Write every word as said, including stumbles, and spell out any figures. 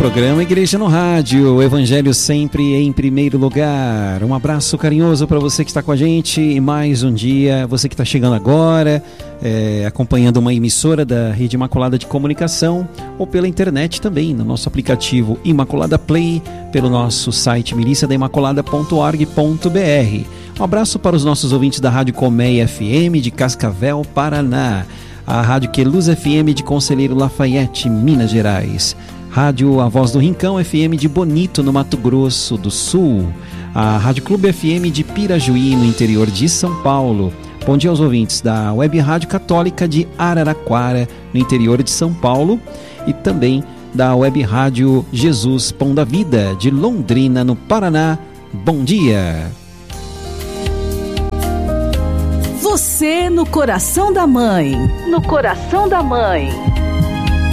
programa Igreja no Rádio, o Evangelho sempre em primeiro lugar. Um abraço carinhoso para você que está com a gente e mais um dia, você que está chegando agora, é, acompanhando uma emissora da Rede Imaculada de Comunicação ou pela internet também, no nosso aplicativo Imaculada Play, pelo nosso site milícia da imaculada ponto org ponto br. Um abraço para os nossos ouvintes da Rádio Colmeia F M de Cascavel, Paraná, a Rádio Queluz F M de Conselheiro Lafayette, Minas Gerais, Rádio A Voz do Rincão F M de Bonito, no Mato Grosso do Sul, a Rádio Clube F M de Pirajuí, no interior de São Paulo. Bom dia aos ouvintes da Web Rádio Católica de Araraquara, no interior de São Paulo, e também da Web Rádio Jesus Pão da Vida, de Londrina, no Paraná. Bom dia! Você no coração da mãe. No coração da mãe.